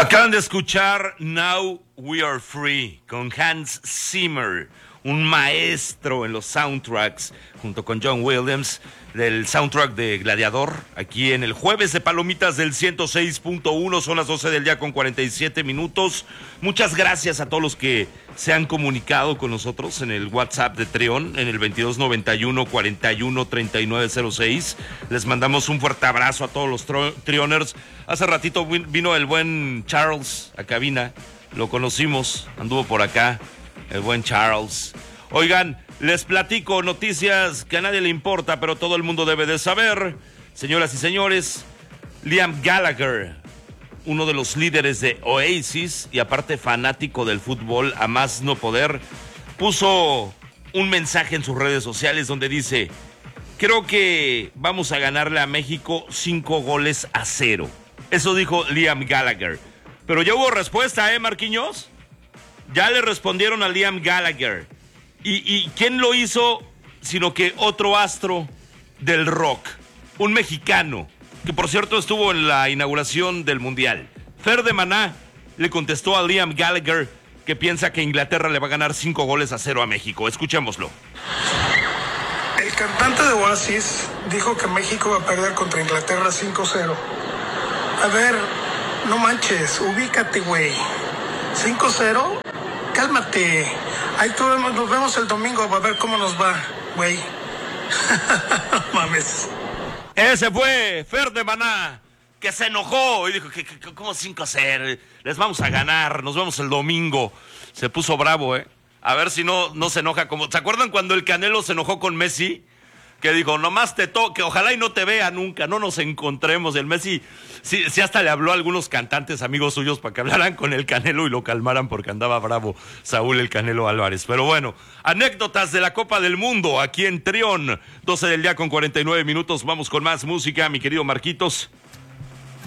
Acaban de escuchar Now We Are Free con Hans Zimmer, un maestro en los soundtracks, junto con John Williams, del soundtrack de Gladiador, aquí en el Jueves de Palomitas del 106.1, son las 12 del día con 47 minutos. Muchas gracias a todos los que se han comunicado con nosotros en el WhatsApp de Trión, en el 2291-413906. Les mandamos un fuerte abrazo a todos los Trioners. Hace ratito vino el buen Charles a cabina, lo conocimos, anduvo por acá, el buen Charles. Oigan, les platico noticias que a nadie le importa, pero todo el mundo debe de saber. Señoras y señores, Liam Gallagher, uno de los líderes de Oasis y aparte fanático del fútbol a más no poder, puso un mensaje en sus redes sociales donde dice: creo que vamos a ganarle a México 5-0. Eso dijo Liam Gallagher. Pero ya hubo respuesta, Marquinhos. Ya le respondieron a Liam Gallagher. ¿Y quién lo hizo? Sino que otro astro del rock, un mexicano, que por cierto estuvo en la inauguración del Mundial. Fer de Maná le contestó a Liam Gallagher que piensa que Inglaterra le va a ganar 5-0 a México. Escuchémoslo. El cantante de Oasis dijo que México va a perder contra Inglaterra 5-0. A ver, no manches, ubícate, güey. 5-0, cálmate. Ahí nos vemos el domingo a ver cómo nos va, güey. Mames. Ese fue Fer de Maná, que se enojó y dijo que ¿cómo 5-0? Les vamos a ganar, nos vemos el domingo. Se puso bravo, A ver si no se enoja como... ¿Se acuerdan cuando el Canelo se enojó con Messi? Que dijo, nomás te toque, ojalá y no te vea nunca, no nos encontremos. El Messi sí hasta le habló a algunos cantantes amigos suyos para que hablaran con el Canelo y lo calmaran porque andaba bravo Saúl el Canelo Álvarez. Pero bueno, anécdotas de la Copa del Mundo aquí en Trión, 12 del día con 49 minutos. Vamos con más música, mi querido Marquitos.